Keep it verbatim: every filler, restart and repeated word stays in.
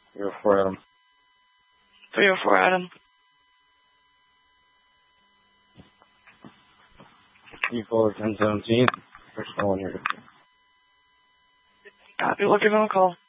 three oh four Adam. three oh four Adam. E four ten seventeen. First one here. Copy. We'll give him a call.